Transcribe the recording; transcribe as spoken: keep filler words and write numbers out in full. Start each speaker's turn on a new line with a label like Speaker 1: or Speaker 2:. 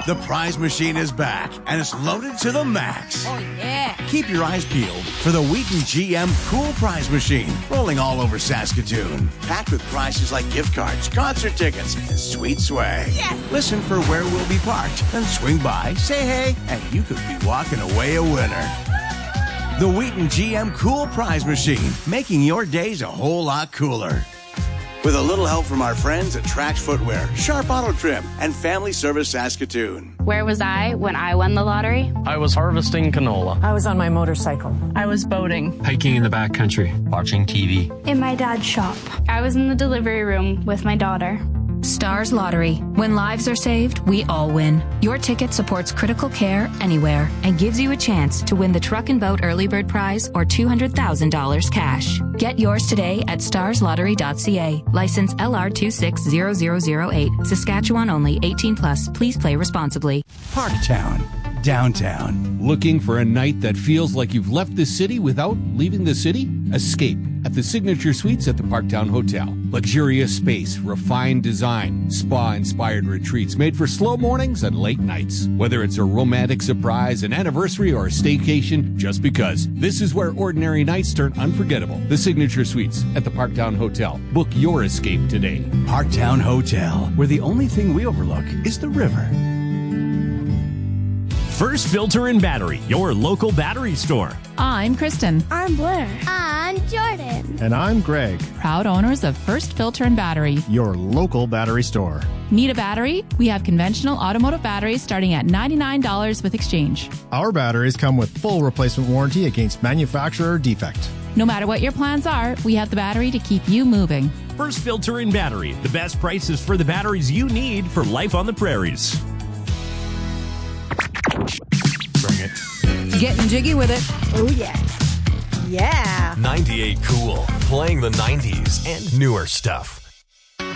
Speaker 1: The prize machine is back, and it's loaded to the max.
Speaker 2: Oh, yeah.
Speaker 1: Keep your eyes peeled for the Wheaton G M Cool Prize Machine, rolling all over Saskatoon. Packed with prizes like gift cards, concert tickets, and sweet swag.
Speaker 2: Yes.
Speaker 1: Listen for where we'll be parked, then swing by, say hey, and you could be walking away a winner. The Wheaton G M Cool Prize Machine, making your days a whole lot cooler. With a little help from our friends at Trax Footwear, Sharp Auto Trim, and Family Service Saskatoon.
Speaker 3: Where was I when I won the lottery?
Speaker 4: I was harvesting canola.
Speaker 5: I was on my motorcycle.
Speaker 6: I was boating.
Speaker 7: Hiking in the backcountry. Watching T V.
Speaker 8: In my dad's shop.
Speaker 3: I was in the delivery room with my daughter.
Speaker 9: Stars Lottery. When lives are saved, we all win. Your ticket supports critical care anywhere and gives you a chance to win the Truck and Boat Early Bird Prize or two hundred thousand dollars cash. Get yours today at stars lottery dot c a. License L R two six zero zero zero eight. Saskatchewan only. eighteen plus. Please play responsibly.
Speaker 1: Parktown, downtown.
Speaker 10: Looking for a night that feels like you've left the city without leaving the city? Escape at the Signature Suites at the Parktown Hotel. Luxurious space, refined design, spa-inspired retreats made for slow mornings and late nights. Whether it's a romantic surprise, an anniversary, or a staycation, just because. This is where ordinary nights turn unforgettable. The Signature Suites at the Parktown Hotel. Book your escape today.
Speaker 1: Parktown Hotel, where the only thing we overlook is the river.
Speaker 11: First Filter and Battery, your local battery store.
Speaker 12: I'm Kristen.
Speaker 8: I'm Blair. I'm Jordan.
Speaker 13: And I'm Greg.
Speaker 12: Proud owners of First Filter and Battery,
Speaker 13: your local battery store.
Speaker 12: Need a battery? We have conventional automotive batteries starting at ninety-nine dollars with exchange.
Speaker 13: Our batteries come with full replacement warranty against manufacturer defect.
Speaker 12: No matter what your plans are, we have the battery to keep you moving.
Speaker 11: First Filter and Battery, the best prices for the batteries you need for life on the prairies.
Speaker 13: Bring it.
Speaker 5: Getting jiggy with it.
Speaker 2: Oh, yeah. Yeah.
Speaker 14: ninety-eight Cool, playing the nineties and newer stuff.